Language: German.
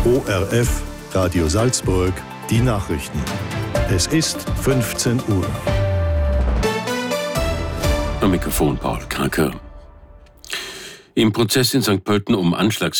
ORF, Radio Salzburg, die Nachrichten. Es ist 15 Uhr. Am Mikrofon Paul Kranke. Im Prozess in St. Pölten um